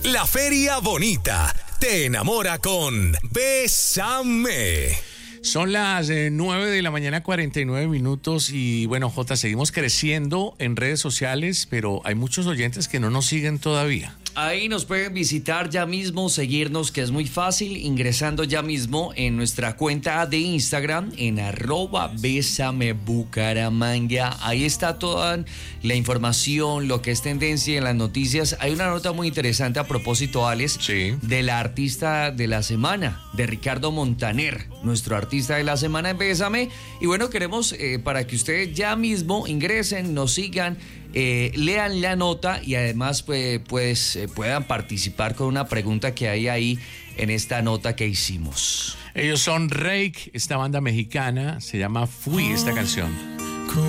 La Feria Bonita te enamora con Bésame. Son las 9 de la mañana, 49 minutos y bueno, Jota, seguimos creciendo en redes sociales, pero hay muchos oyentes que no nos siguen todavía. Ahí nos pueden visitar ya mismo, seguirnos, que es muy fácil, ingresando ya mismo en nuestra cuenta de Instagram, en @besamebucaramanga. Ahí está toda la información, lo que es tendencia en las noticias. Hay una nota muy interesante a propósito, Alex, Sí. de la artista de la semana, de Ricardo Montaner, nuestro artista de la semana en Bésame. Y bueno, queremos para que ustedes ya mismo ingresen, nos sigan, lean la nota y además puedan participar con una pregunta que hay ahí en esta nota que hicimos. Ellos son Rake, esta banda mexicana, se llama Fui esta canción.